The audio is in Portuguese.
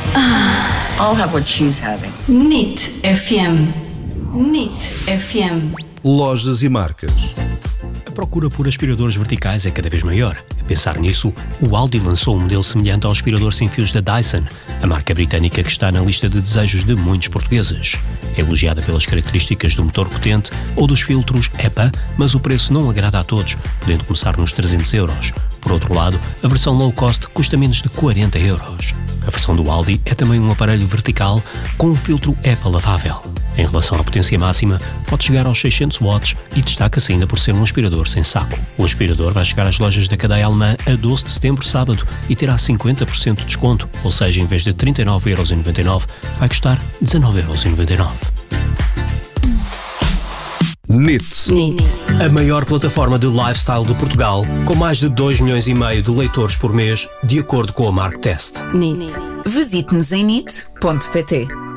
I'll have what she's having. NIT FM. NIT FM. Lojas e marcas. A procura por aspiradores verticais é cada vez maior. A pensar nisso, o Aldi lançou um modelo semelhante ao aspirador sem fios da Dyson, a marca britânica que está na lista de desejos de muitos portugueses. É elogiada pelas características do motor potente ou dos filtros EPA, mas o preço não agrada a todos, podendo começar nos 300 euros. Por outro lado, a versão low cost custa menos de 40 euros. A versão do Aldi é também um aparelho vertical com um filtro EPA lavável. Em relação à potência máxima, pode chegar aos 600 watts e destaca-se ainda por ser um aspirador sem saco. O aspirador vai chegar às lojas da cadeia alemã a 12 de setembro, sábado, e terá 50% de desconto, ou seja, em vez de 39,99€, vai custar 19,99€. NIT. A maior plataforma de lifestyle de Portugal, com mais de 2,5 milhões de leitores por mês, de acordo com a Marktest. Visite-nos em nit.pt.